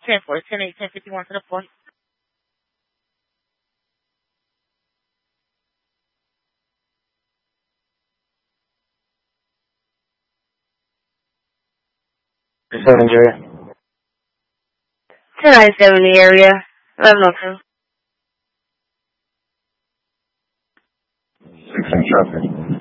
10-4, 10-8, 10-51 to the point. Seven, Julia. 10-9-7 in the area. 1102. 6 in traffic.